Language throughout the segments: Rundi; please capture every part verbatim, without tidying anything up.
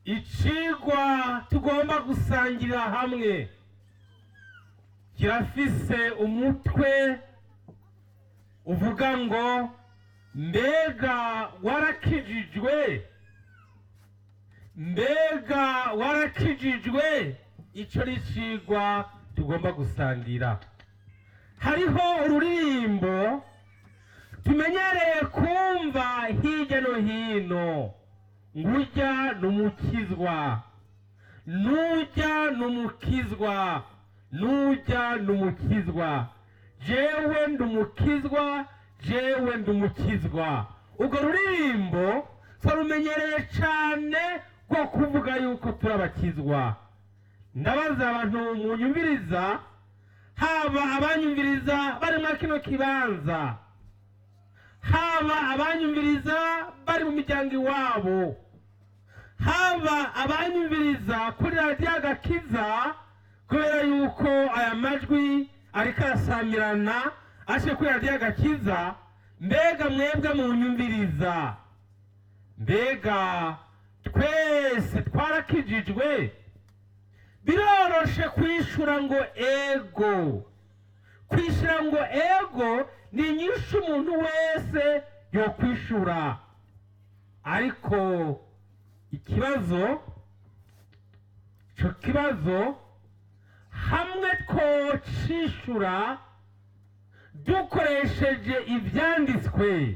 icigwa tugomba gusangirira hamwe kirafise umutwe uvuga ngo mbega warakijijwe, mbega warakijijwe. Ico ni icigwa tugomba gusangira. Hariho ururirimbo tumenyereye kumva hirya no hino, ngurya n'umukizwa, nurya n'umukizwa, nurya n'umukizwa, jewe ndumukizwa, jewe ndumukizwa. Urwo ruririmbo twarumenyereye cane rwo kuvuga yuko turabakizwa. Ndabaza abantu munyumviriza, haba abanyumviriza bari muri kino kibanza, haba abanyumviriza bari mu miryango iwabo, haba abanyumviriza kuri radiyo Agakiza, kubera yuko aya majwi ariko arasamirana ashe kuri radiyo Agakiza. Mbega mwebwe munyumviriza, mbega twese twarakijijwe? Biroroshe kwishura ngo ego. Kwishura ngo ego ni inyishu umuntu wese yo kwishura, ariko ikibazo ico kibazo hamwe twocishura dukoresheje ivyanditswe,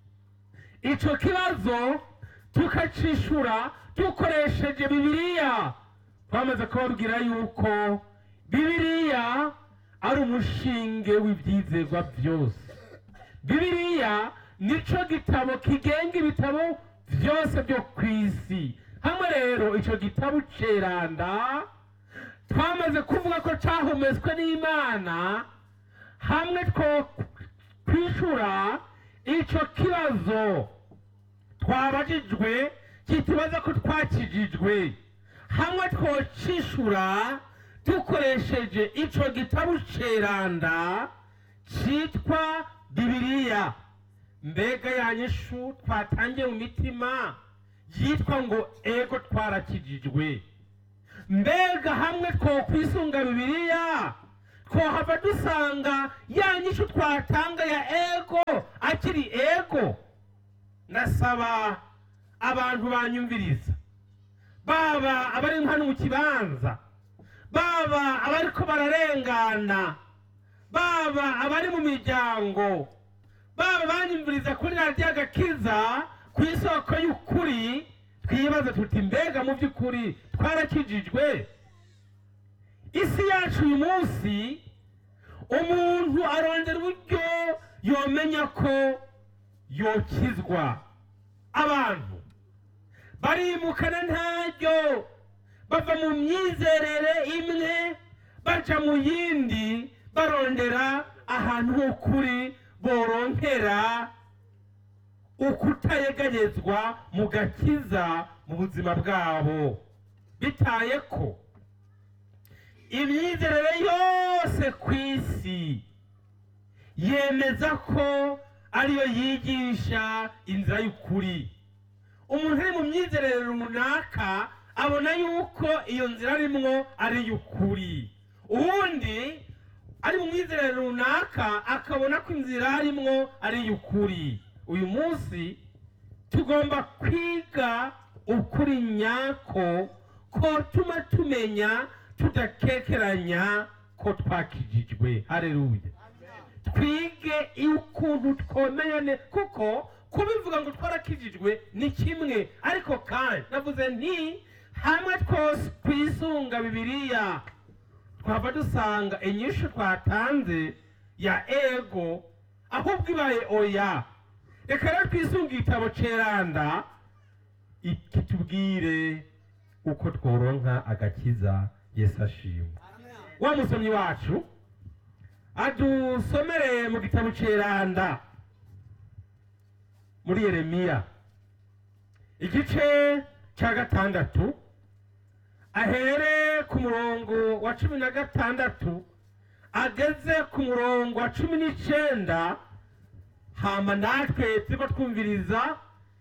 ico kibazo tukacishura dukoresheje Bibiliya. Twamaze kubabwira yuko Bibiliya ari umushinge w'ivyizerwa vyose. Bibiliya nico gitabo kigenga ibitabo vyose byo kw'isi. Hamwe rero ico gitabo ceranda twamaze kuvuga ko cahumetswe n'Imana, hamwe two kwishura ico kibazo twabajijwe kitubaza ko twakijijwe, hamwe twocishura dukoresheje ico gitabo ceranda citwa Bibiliya. Mbega yanyishu twatangiye mu mitima yitwa ngo ego twarakijijwe. Mbega hamwe twokwisunga Bibiliya twohava dusanga yanyishu twatanga ya ego akiri ego. Ndasaba abantu banyumviriza, baba abari hano mu kibanza, baba abariko bararengana, baba abari mu miryango, baba banyumviriza kuri radiyo Agakiza ku isoko y'ukuri, twibaza tuti mbega mu by'ukuri twarakijijwe? Isi yacu uyu munsi umuntu arondera uburyo yomenya ko yokizwa. Abantu barimukana ntaryo, bava mu myizerere imwe baja mu yindi, barondera ahantu h'ukuri boronkera ukutayeganyezwa mu gakiza mu buzima bwabo, bitaye ko imyizerere yose ku isi yemeza ko ariyo yigisha inzira y'ukuri. Umuntu ari mu myizerere runaka abona yuko iyo nzira arimwo ari y'ukuri, uwundi ari mu myizerere runaka akabona ko inzira arimwo ari y'ukuri. Uyu munsi tugomba kwiga ukuri nyako, ko tuma tumenya tudakekeranya ko twakijijwe. Haleluya. Twige ukuntu twomenya, kuko kubivuga ngo twarakijijwe ni kimwe, ariko kandi navuze nti hamwe twose kwisunga Bibiliya twava dusanga inyishu twatanze ya ego ahubwo ibaye oya. Reka rero twisunga igitabo ceranda ikitubwire uko tworonka agakiza. Yesu ashimwe. Wa musomyi wacu adusomere mu gitabo ceranda muri Yeremiya igice ca gatandatu, ahere ku murongo wa cumi na gatandatu ageze ku murongo wa cumi n'icenda. Hama natwe turiko twumviriza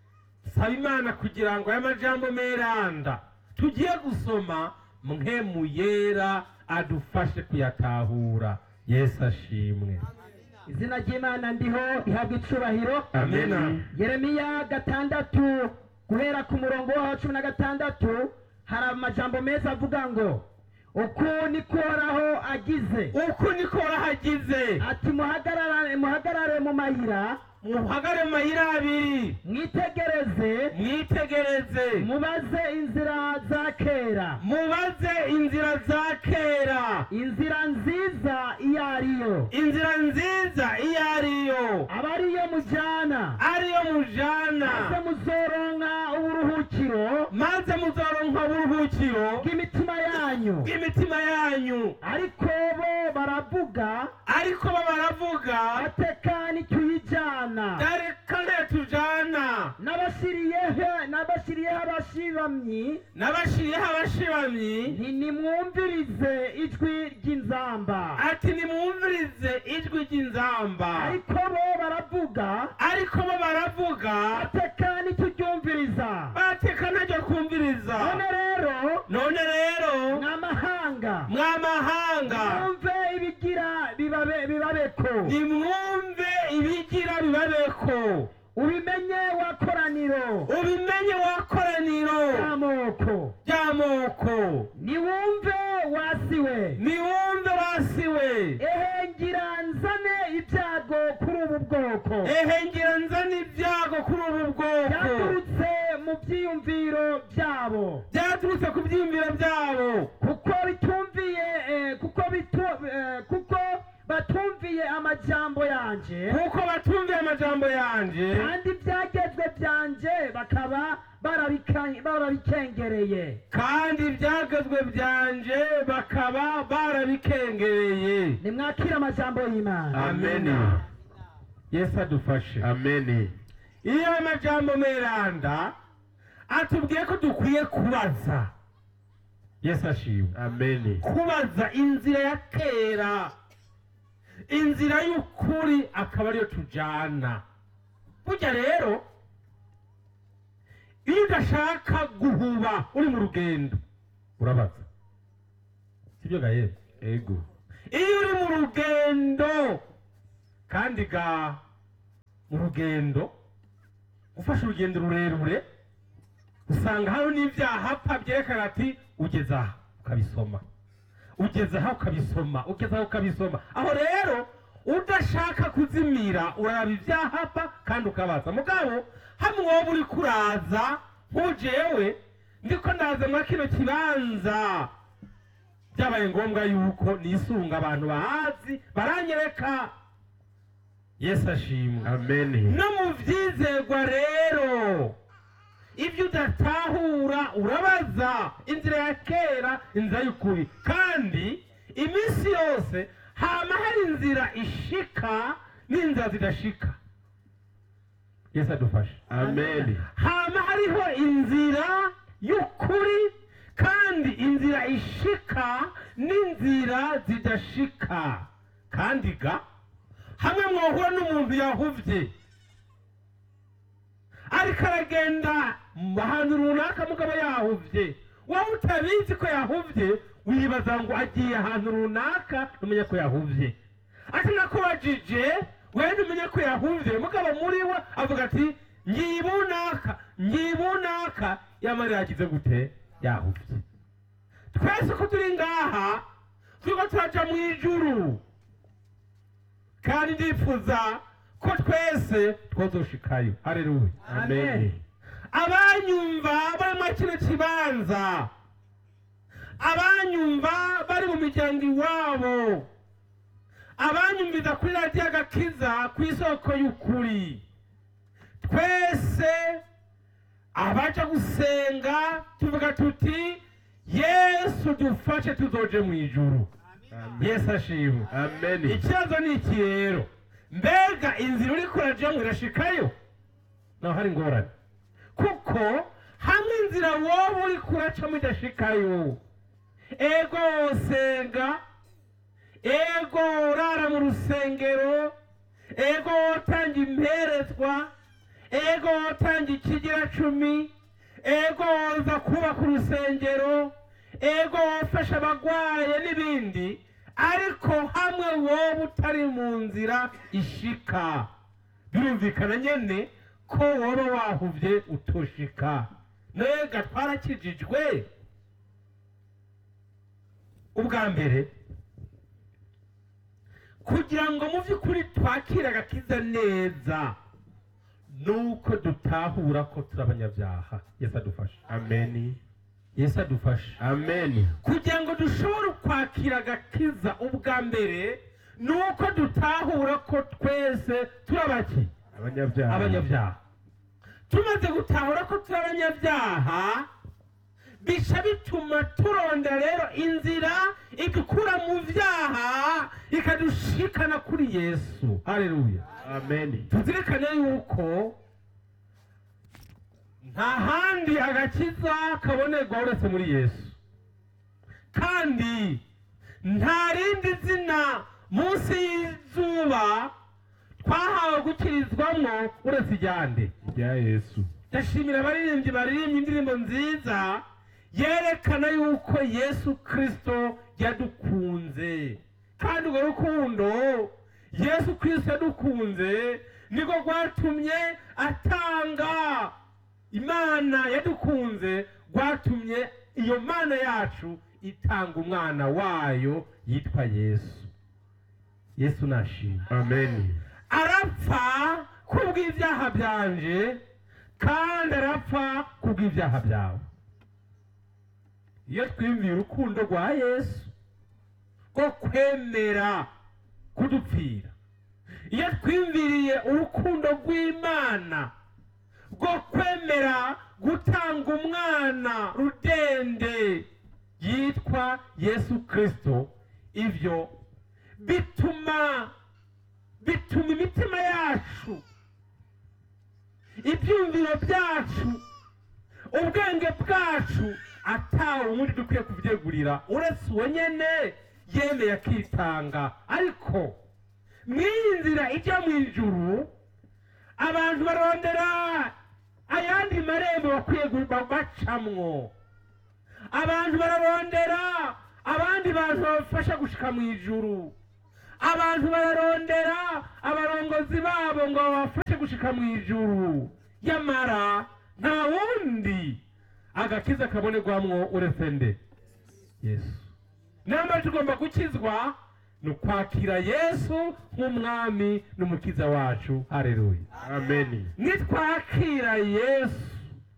saba imana kugira ngo aya majambo meranda tugiye gusoma mpwemu yera adufashe kuyatahura. Yesu ashimwe. izina ry'Imana ndiho rihabwa icubahiro. Amen. Yeremiya gatandatu guhera ku murongo wa cumi na gatandatu hari amajambo meza avuga ngo uku niko Uhoraho agize, uku niko Uhoraho agize, ati muhagarare muhagarare mu mayira, muhagare mu mayira abiri, mwitegereze mwitegereze, mubaze inzira za kera, mubaze inzira za kera, inzira nziza iyo ariyo, inzira nziza iyo ariyo, aba ariyo mujana, ariyo mujana, maze muzoronka uburuhukiro, maze muzoronka uburuhukiro bw'imitima yanyu. bw'imitima yanyu. Ariko bo baravuga, ariko bo baravuga atekani tuyijana, dareka tujana, nabashiriyeho nabashiriyeho abashibamyi, nabashiriyeho abashibamyi, nti nimwumvirize ijwi ry'inzamba. ati nimwumvirize ijwi ry'inzamba. Ariko bo baravuga, ariko bo baravuga atekani turyumviriza. bateka ntajya kumviriza. None rero none rero mw'amahanga, mw'amahanga, mwumve ibigira bibabe bibabeko, nimwumve ibigira bibabeko, ubimenye wakoraniro, ubimenye wakoraniro ry'amoko, ry'amoko, niwumve wasiwe, niwumve wasiwe, ehe ngira nzane ibyago kuri ubu bwoko, ehe ngira nzana ibyago kuri ubu bwoko, byaturutse mu byiyumviro byabo, byaturutse ku byiyumviro byabo, kuko bitumviye eh, kuko bitu eh, kuko batumviye amajambo yanje, kuko batumviye amajambo yanje, kandi ibyagezwe byanje bakaba barabika- barabikengereye. kandi ibyagezwe byanje bakaba barabikengereye. Nimwakire amajambo y'Imana. Ameni. Yesu adufashe. Ameni. Iyo amajambo meranda atubwiye ko dukwiye kubaza. Yesu ashimwe. Ameni. Kubaza inzira ya kera, inzira y'ukuri akaba ariyo tujana. Burya rero iyo udashaka guhuba uri mu rugendo urabaza, sibyo gaye? Ego. Iyo uri mu rugendo kandi ga mu rugendo ufashe urugendo rurerure usanga hari n'ibyahapfa byerekana ati ugeze aha ukabisoma, ugeze aha ukabisoma, ugeze aha ukabisoma. Aho rero udashaka kuzimira uraraba ibyahapfa kandi ukabaza. Mugabo hamwe wowe uri kuraza nk'ujewe ndiko ndaza muri kino kibanza, byabaye ngombwa yuko nisunga abantu bahazi baranyereka. Yesu ashimwe. Amen. No mu vyizerwa rero ibyo udatahura urabaza inzira ya kera, inzira y'ukuri, kandi iminsi yose hama hari inzira ishika n'inzira zidashika. Yesu adufashe. Amen. Hama hariho inzira y'ukuri kandi inzira ishika n'inzira zidashika. Kandi ga hamwe mwohura n'umuntu yahuvye ariko aragenda ahantu runaka mugabo yahuvye, wowe utabizi ko yahuvye wibaza ngo agiye ahantu runaka numenya ko yahuvye. Ati nakubajije wenda umenya ko yahuvye, mugabo muri we avuga ati ngibunaka ngibunaka, yamara yagize gute? Yahuvye. Twese ko turi ngaha turiko turaja mu ijuru, kandi ndifuza ko twese twozoshikayo. Haleluya. Amen. Abanyumva bari mu kino kibanza, abanyumva bari mu miryango iwabo, abanyumviza kuri radiyo agakiza ku isoko y'ukuri, twese abaja gusenga tuvuga tuti Yesu dufashe tuzoje mu ijuru. Yesu ashimwe. Amen. Ikibazo ni iki rero? Mbega inzira uri kurajamwo irashikayo? Naho hari ingorane, kuko hamwe inzira wowe uri kuracamo idashikayo, ego senga, ego rara mu rusengero, ego tanga imperezwa, ego tanga ikigira cumi, ego za kubaka urusengero, ego fasha abagwaye n'ibindi, ariko hamwe wowe utari mu nzira ishika, birumvikana nyene ko woba wahuvye utoshika. Nega twarakijijwe. Ubwa mbere, kugira ngo mu by'ukuri twakire agakiza neza, nuko dutahura ko turi abanyabyaha. Yesu adufashe. Amen. Yesu adufashe. Amen. Kugira ngo dushobore kwakira agakiza, ubwa mbere nuko dutahura ko twese turi abaki? Abanyabyaha. Abanyabyaha. Tumaze gutahura ko turi abanyabyaha, bica bituma turondera rero inzira idukura mu byaha ikadushikana kuri Yesu. Haleluya. Amen. Tuzirikane yuko nta handi agakiza kabonerwa uretse muri Yesu, kandi nta rindi zina munsi y'izuba twahawe gukirizwamo uretse iryande rya Yesu. Ndashimira abaririmbyi baririmbye indirimbo nziza yerekana yuko Yesu Kristo yadukunze, kandi urwo rukundo Yesu Kristo yadukunze niko rwatumye atanga. Imana yadukunze rwatumye iyo Mana yacu itanga umwana wayo yitwa Yesu. Yesu nashimwe. Amen. Arapfa kubw'ibyaha byanje, kandi arapfa kubw'ibyaha byawe. Iyo twiyumviye urukundo rwa Yesu rwo kwemera kudupfira, iyo twiyumviriye urukundo rw'Imana rwo kwemera gutanga umwana rudende yitwa Yesu Kristo, ivyo bituma bituma imitima yacu, ibyumviro byacu, ubwenge bwacu atawe ubundi dukwiye kuvyegurira uretse uwo nyene yemeye akitanga. Ariko mw'iyi nzira ijya mu ijuru, abantu barondera ayandi marembo bakwiye bacamwo. Abantu bararondera abandi bantu babafasha gushika mu ijuru. Abantu bararondera abarongozi babo ngo babafashe gushika mu ijuru. Yamara nta wundi agakiza kabonerwamwo uretse nde? Yesu. Namba tugomba gukizwa ni ukwakira Yesu nk'umwami n'umukiza wacu. Haleluya. Amen. Nitwakira Yesu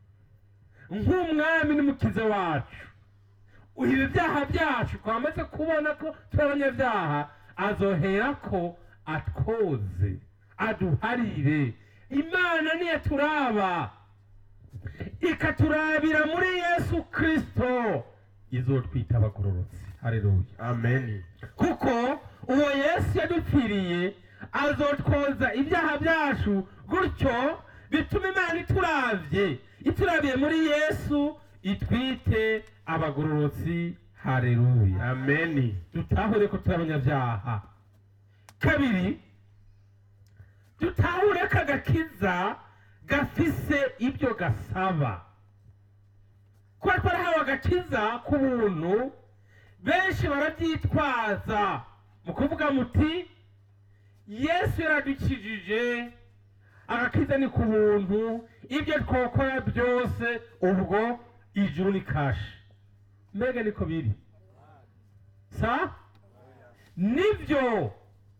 nk'umwami n'umukiza wacu, ibi byaha byacu twamaze kubona ko turi abanyabyaha, azohera ko atwoze, aduharire. Imana niyo turaba, ikaturabira muri Yesu Kristo, izotwita abagororotsi. Haleluya. Amen. Kuko uwo Yesu yadupfiriye azotwoza ibyaha byacu, gutyo bituma Imana ituravye, iturabiye muri Yesu, itwite abagororotsi. Haleluya. Amen. Dutahure ko turi abanyabyaha. Kabiri, dutahure ko agakiza gafise ibyo gasaba. Kuba twarahawe agakiza ku buntu, benshi barabyitwaza mu kuvuga muti Yesu yaradukijije, agakiza ni ku buntu, ibyo twokora byose ubwo ijuru ni kashi. Mbega niko biri? Sa? Nibyo.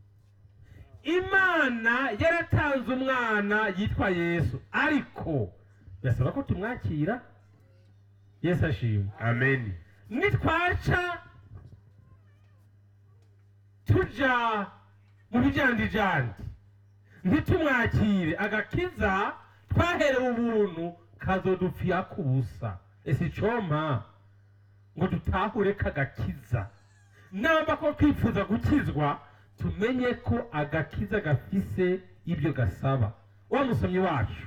Imana yaratanze umwana yitwa Yesu, ariko yasaba ko tumwakira. Yesu ashimwe. Amen. Nitwaca tuja mu bijandijandi ntitumwakire, agakiza twaherewe ubuntu kazodupfira ku busa. Ese icompa ngo dutahure kagakiza, namba ko twifuza gukizwa, tumenye ko agakiza gafise ibyo gasaba. Wa musomyi wacu,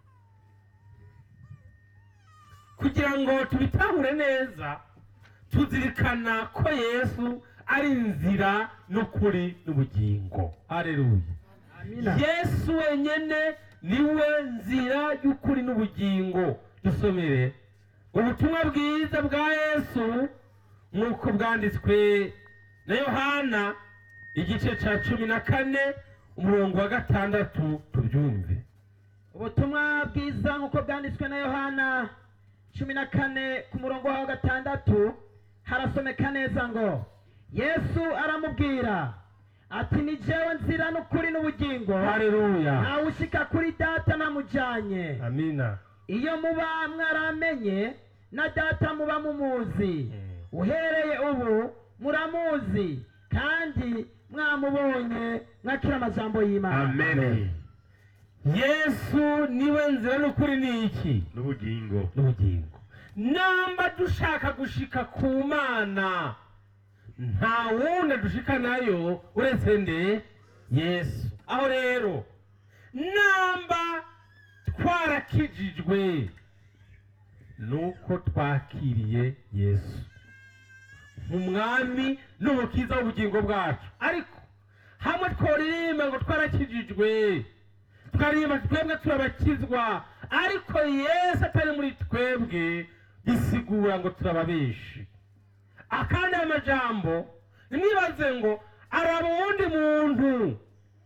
kugira ngo tubitahure neza, tuzirikana ko Yesu ari inzira n'ukuri n'ubugingo. Haleluya. Yesu wenyene niwe nzira y'ukuri n'ubugingo. Dusomere ubutumwa bwiza bwa Yesu nk'uko bwanditswe na Yohana igice cya cumi na kane umurongo wa gatandatu, tubyumve. ubutumwa bwiza nk'uko bwanditswe na Yohana cumi na kane ku murongo wa gatandatu harasomeka neza ngo, Yesu aramubwira ati ni jewe nzira n'ukuri n'ubugingo, Haleluya, ntawe ushika kuri data namujanye. amina. Iyo muba mwaramenye na data muba mumuzi, uhereye ubu muramuzi kandi mwamubonye mwakira amajambo y'Imana. Amen. Yesu niwe nzira n'ukuri n'iki N'ubugingo. n'ubugingo. Namba dushaka gushika ku Mana, nta wundi dushika nayo uretse nde? Yesu. Aho rero namba twarakijijwe nuko twakiriye Yesu nk'umwami n'umukiza w'ubugingo bwacu. Ariko hamwe tworirimba ngo twarakijijwe, twaririmba twebwe turabakizwa, ariko Yesu atari muri twebwe, bisigura ngo turababeshi. Akandi ayo majambo nimwibaze ngo araba uwundi muntu,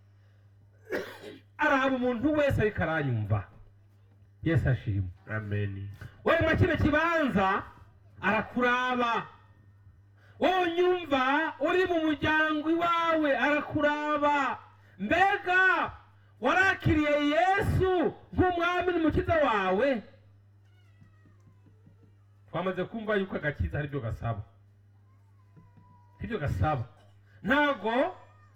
araba umuntu wese ariko aranyumva. Yesu ashimwe. Amen. Wowe mwa kino kibanza arakuraba, wowe nyumva uri mu muryango iwawe arakuraba. Mbega warakiriye Yesu nk'umwami n'umukiza wawe? Twamaze kumva yuko agakiza ari byo gasaba, ibyo gasaba ntago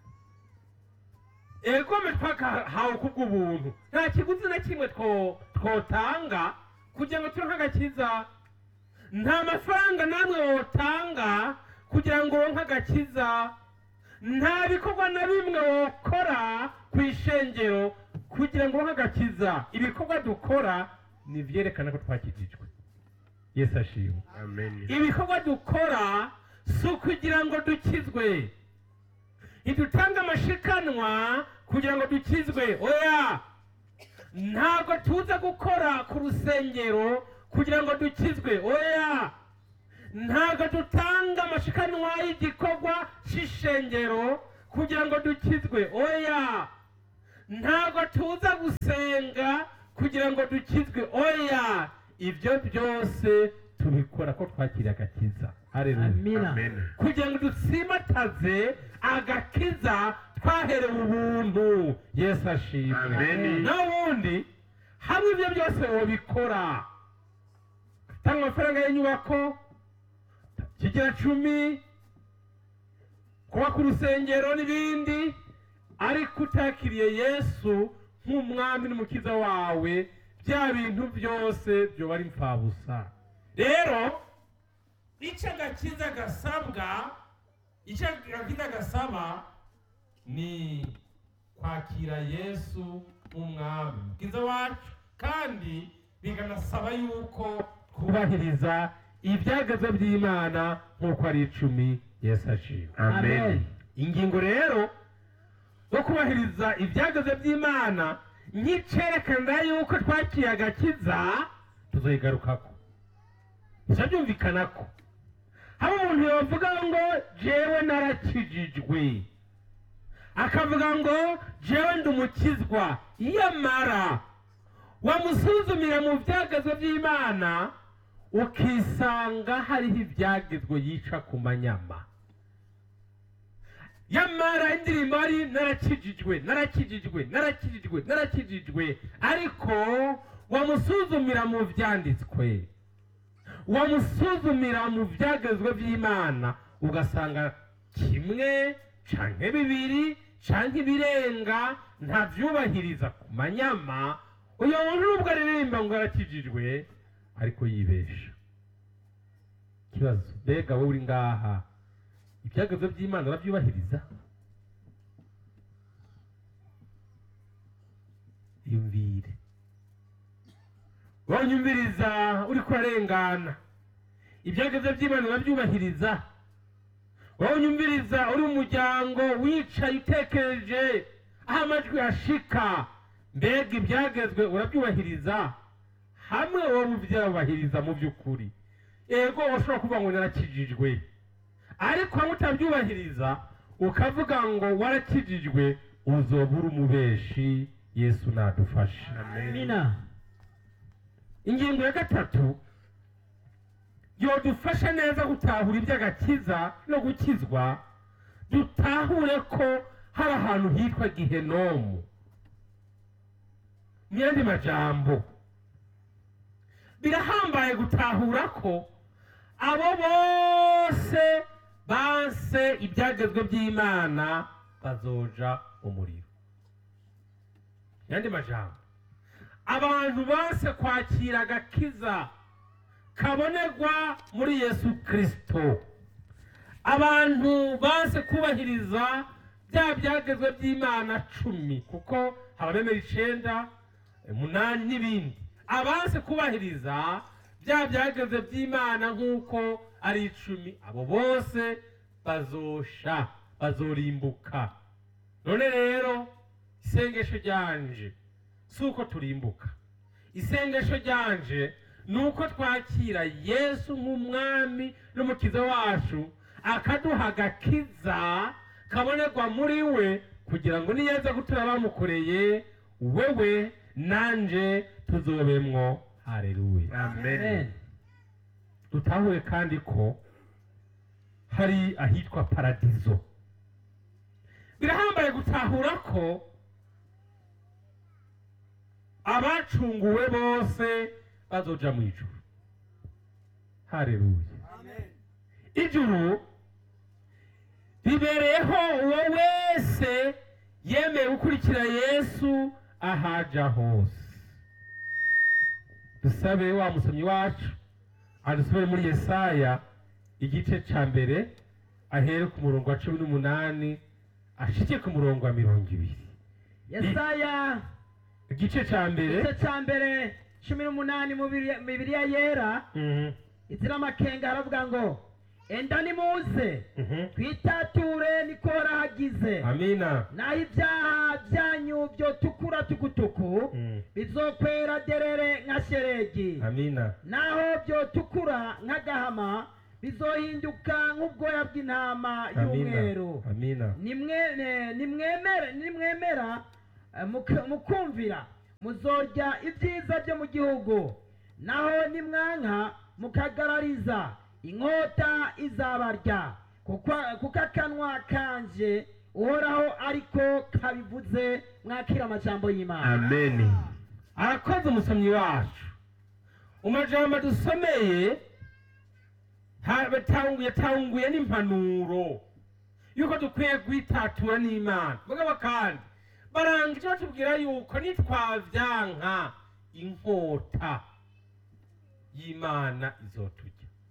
egome twakahawe kubw'ubuntu, nta kiguzi na kimwe twotanga kugira ngo turonke agakiza. Nta mafaranga namwe wotanga kugira ngo uronke agakiza. Nta bikorwa na bimwe wokora ku ishengero kugira ngo uronke agakiza. Ibikorwa dukora ni vyerekana ko twakijijwe. Yesu ashimwe. Amen. Ibikorwa dukora si ukugira ngo dukizwe, ntidutanga amashikanwa kugira ngo dukizwe. Oya, ntabwo tuza gukora ku rusengero kugira ngo dukizwe. Oya, ntabwo dutanga amashikanwa y'igikorwa cy'ishengero kugira ngo dukizwe. Oya, ntabwo tuza gusenga kugira ngo dukizwe. Oya, ibyo byose tubikora ko twakiriye agakiza. Haleluya. Amina. Amen. Kugira ngo dutsimataze agakiza twaherewe ubuntu. Yesu ashimwe. Amen. N'ubundi hamwe ibyo byose wabikora, tanga amafaranga y'inyubako, kigira cumi, kuba ku rusengero n'ibindi, ariko utakiriye Yesu nk'umwami n'umukiza wawe, bya bintu byose byoba ari impfabusa. Rero icyo agakiza gasabwa, icyo agakiza gasaba ni kwakira Yesu nk'umwami umukiza wacu, kandi biganasaba yuko twubahiriza ibyagezwe by'Imana nk'uko ari icumi. Yesu ashimwe. Amen. Ingingo rero yo kubahiriza ibyagezwe by'Imana nk'icerekana yuko twakiriye agakiza tuzoyigarukako. Bisa byumvikana ko haba umuntu yavuga ngo jewe narakijijwe, akavuga ngo jewe ndi umukizwa, yamara wamusuzumira mu byagezwe by'Imana ukisanga hariho ibyagezwe yica ku manyama. Yamara indirimbo ari narakijijwe narakijijwe narakijijwe narakijijwe, ariko wamusuzumira mu byanditswe, wamusuzumira mu byagezwe by'Imana, ugasanga kimwe canke bibiri canke ibirenga ntavyubahiriza ku manyama. Uyo muntu nubwo aririmba ngo arakijijwe, ariko yibesha. Kibazo, mbega wowe uri ngaha, ibyagezwe by'Imana urabyubahiriza? Yumvire, wanyumviriza uri kurarengana, ibyagezwe by'Imana urabyubahiriza? Wanyumviriza uri mu muryango wicaye utekereje aho amajwi ashika, mbega ibyagezwe urabyubahiriza hamwe wowe ubyubahiriza mu by'ukuri ego ushobora kuvuga ngo narakijijwe ariko hamwe utabyubahiriza ukavuga ngo warakijijwe uzobura umubeshi yesu nadufashe amina. ingingo ya gatatu yodufasha neza gutahura iby'agakiza no gukizwa dutahure ko hari ahantu hitwa gihenomu. mu yandi majambo birahambaye gutahura ko abo bose banse ibyagezwe by'Imana bazoja umuriro. mu yandi majambo abantu banse kwakira agakiza kabonerwa muri Yesu Kristo, abantu banse kubahiriza bya byagezwe by'Imana cumi kuko abemera icenda umunani n'ibindi, abanse kubahiriza bya byagezwe by'Imana nk'uko ari icumi, abo bose bazosha bazorimbuka. none rero isengesho ryanje si uko turimbuka, isengesho ryanje ni uko twakira Yesu nk'umwami n'umukiza wacu akaduha agakiza kabonerwa muri we kugira ngo niyeza gutura bamukoreye wewe nanje tuzobemwo. Haleluya, amen. dutahure kandi ko hari ahitwa paradizo. birahambaye gutahura ko abacunguwe bose bazoja mu ijuru. Haleluya, ijuru ribereyeho uwo wese yemeye gukurikira Yesu ahaja hose. dusabe wa musomyi wacu adusubire muri Yesaya igice ca mbere ahere ku murongo wa cumi n'umunani ashike ku murongo wa mirongo ibiri. Yesaya igice ca mbere igice ca mbere cumi n'umunani mu Bibiri- mu Bibiliya yera Mhm, izira amakenga haravuga ngo enda nimuze mhm. twitature niko warahagize, amina. naho ibyaha byanyu byotukura tukutuku Mm, bizokwera derere nka sheregi, amina. naho byotukura nk'agahama bizohinduka nk'ubwoya bw'intama amina y'umweru. amina Nimwe- ne- nimwemera nimwemera eh, muka- mukumvira muzorya ibyiza byo mu gihugu, naho nimwanka mukagarariza inkota izabarya, kuko kuko akanwa kanje uhoraho ariko kabivuze. Mwakira amajambo y'Imana. Amen. arakoze umusomyi wacu. umajambo dusomeye ha- batanguye tanguye n'impanuro yuko dukwiye kwitatura n'Imana. mugabo kandi barangije batubwira yuko nitwavyanka inkota y'Imana izotujya.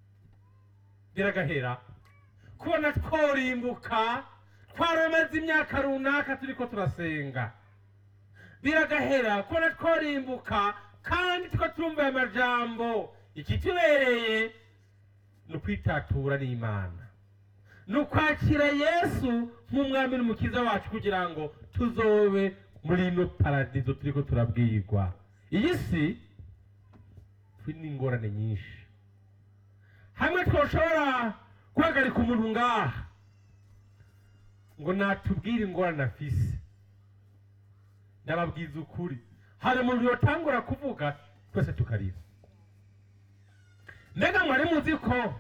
biragahera kubona tworimbuka twaramaze imyaka runaka turiko turasenga, biragahera kubona tworimbuka kandi tuko turumva aya majambo. ikitubereye ni ukwitatura n'Imana, ni ukwakira Yesu nk'umwami n'umukiza wacu kugira ngo tuzobe muri ino paradizo turiko turabwirwa. iyi si turi n'ingorane nyinshi, hamwe twoshobora guhagarika umuntu ngaha ngo natubwire ingorane afise. ndababwiza ukuri, hari umuntu yotangura kuvuga twese tukarira. mbega mwari muzi ko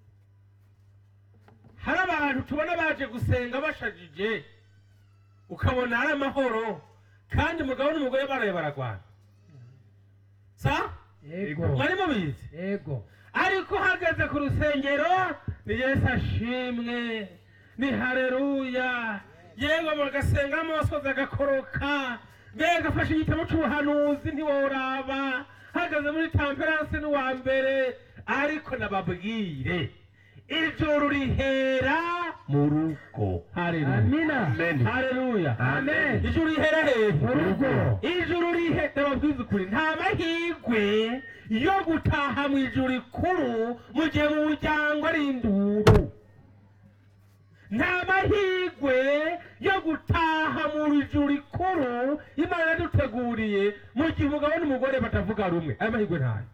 hari abantu tubona baje gusenga bashajije ukabona ari amahoro kandi umugabo n'umugore baraye baragwana? sa Yego. mwari mubizi? Yego. ariko uhagaze ku rusengero ni Yesu ashimwe, ni haleluya, yewe bagasenga amosozi agakoroka, mbega afashe igitabo cy'ubuhanuzi ntiworaba, hagaze muri temperanse n'uwa mbere. ariko nababwire ijuru rihera mu rugo. Haleluya, Amina. Amen. haleluya, Amen. ijuru rihera hehe? Mu rugo. ijuru rihe ndababwiza ukuri, nta mahirwe yo gutaha mu ijuru rikuru mu gihe mu muryango ari induru. nta mahirwe yo gutaha mu ijuru rikuru imana yaduteguriye mu gihe umugabo n'umugore batavuga rumwe. aya mahirwe ntayo.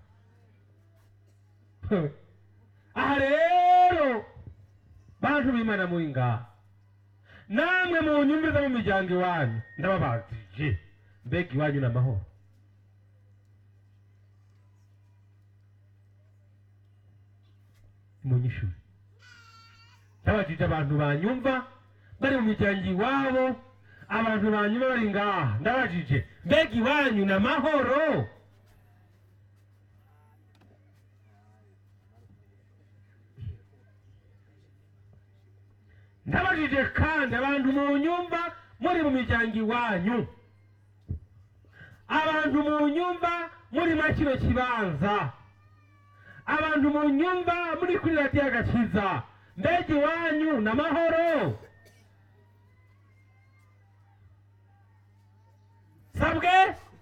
aha rero bantu b'imana muri ngaha, namwe mu nyumviriza mu miryango iwanyu ndababajije, mbega iwanyu n'amahoro? munyishure. ndabajije abantu banyumva bari mu miryango iwabo, abantu banyumva bari ngaha, ndabajije mbega iwanyu n'amahoro? ndabajije kandi abantu mu nyumva muri mu miryango iwanyu, abantu mu nyumva muri makino kibanza, abantu mu nyumva muri kuri radiyo agakiza, mbega iwanyu n'amahoro? sabwe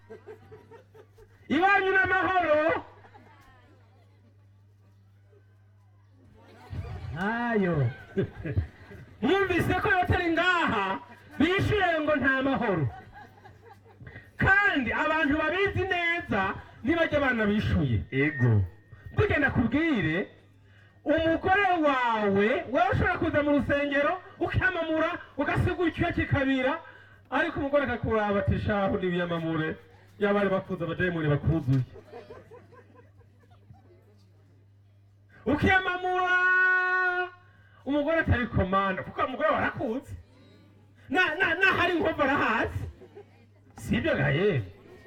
iwanyu n'amahoro? ntayo. mwumvise ko abatari ngaha bishyuye ngo nta mahoro, kandi abantu babizi neza ntibajya abana bishyuye. ego burya nakubwire, umugore wawe wowe ushobora kuza mu rusengero ukamamura ugasiga icyuya kikabira, ariko umugore akakuraba ati shahu n'ibiyamamure y'abari bakuze abadayimoni bakuzuye. ukiyamamura umugore atari komanda, kuko umugore warakuze na na nahari inkovu arahazi, sibyo gaye?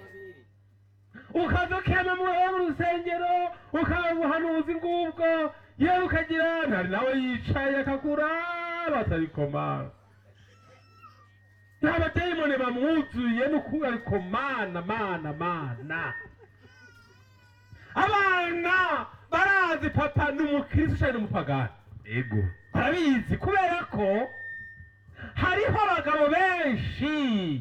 ukaza ukiyamamura mu rusengero ukaba ubuhanuzi bw'ubwo, yewe ukagira ntari nawe yicaye akakuraba atari komanda. nta badayimoni bamwuzuye n'ukuri, ariko mana mana mana. abana barazi papa ni umukristo cyane n'umupagani, ego barabizi, kubera ko hariho abagabo benshi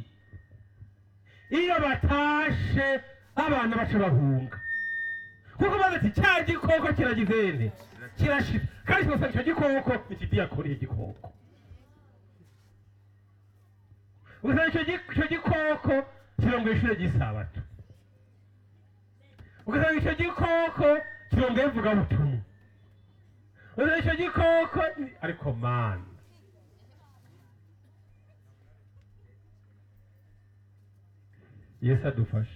iyo batashe abana baca bahunga, kuko bazi ati cya gikoko kiragize nde kirashira, kandi kigasa icyo gikoko ikidiyakoriye igikoko. usanga icyo icyo gikoko kirongoye ishure ry'isabato, ugasanga icyo gikoko kirongoye ivugabutumwa, ugasanga icyo gikoko ariko mana. yesu adufashe.